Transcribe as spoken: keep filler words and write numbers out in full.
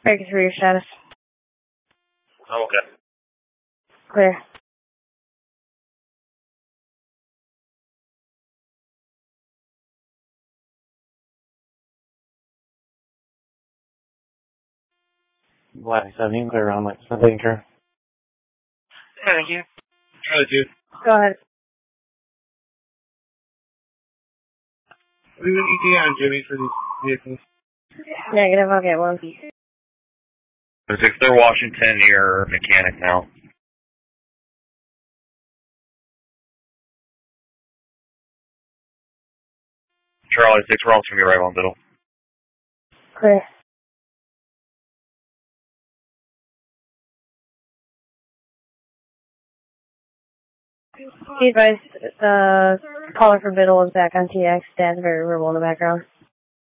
Thank you for your status. Oh, okay. Clear. Black seventeen, clear around like something, sure. Thank you. Charlie two. Go ahead. What do you E T on, Jimmy, for these vehicles? Negative, I'll get one. six, they're Washington near Mechanic now. Charlie six, we're all going to be right on middle. Clear. Be advised, uh, caller for Biddle is back on T X. Dad's very verbal in the background.